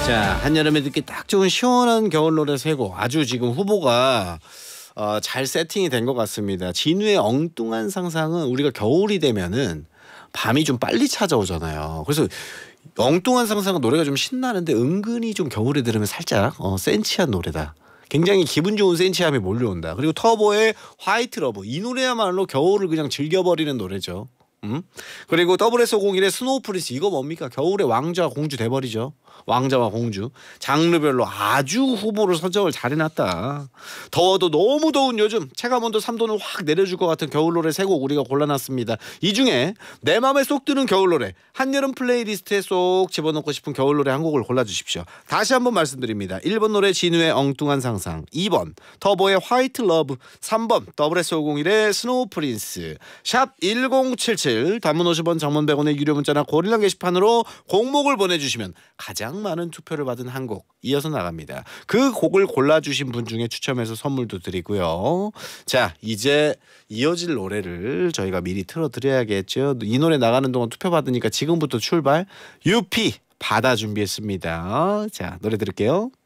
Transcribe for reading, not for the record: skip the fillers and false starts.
자, 한여름에 듣기 딱 좋은 시원한 겨울 노래 세 곡 아주 지금 후보가 잘 세팅이 된 것 같습니다. 진우의 엉뚱한 상상은 우리가 겨울이 되면은 밤이 좀 빨리 찾아오잖아요. 그래서 엉뚱한 상상은 노래가 좀 신나는데 은근히 좀 겨울에 들으면 살짝 센치한 노래다. 굉장히 기분 좋은 센치함이 몰려온다. 그리고 터보의 화이트 러브, 이 노래야말로 겨울을 그냥 즐겨버리는 노래죠. 그리고 WS501의 스노우 프린스, 이거 뭡니까? 겨울의 왕자와 공주 돼버리죠. 왕자와 공주. 장르별로 아주 후보를 선정을 잘 해놨다. 더워도 너무 더운 요즘 체감온도 3도는 확 내려줄 것 같은 겨울 노래 세 곡 우리가 골라놨습니다. 이 중에 내 맘에 쏙 드는 겨울 노래, 한여름 플레이리스트에 쏙 집어넣고 싶은 겨울 노래 한 곡을 골라주십시오. 다시 한번 말씀드립니다. 1번 노래 진우의 엉뚱한 상상, 2번 터보의 화이트 러브, 3번 WS501의 스노우 프린스. 샵 1077, 단문 50원, 장문 100원의 유료 문자나 고릴라 게시판으로 곡목을 보내주시면 가장 많은 투표를 받은 한 곡 이어서 나갑니다. 그 곡을 골라주신 분 중에 추첨해서 선물도 드리고요. 자, 이제 이어질 노래를 저희가 미리 틀어드려야겠죠. 이 노래 나가는 동안 투표 받으니까 지금부터 출발. 유피 바다 준비했습니다. 자, 노래 들을게요.